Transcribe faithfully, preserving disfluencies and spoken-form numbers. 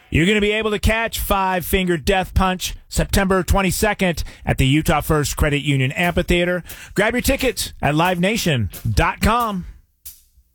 You're going to be able to catch Five Finger Death Punch September twenty-second at the Utah First Credit Union Amphitheater. Grab your tickets at live nation dot com.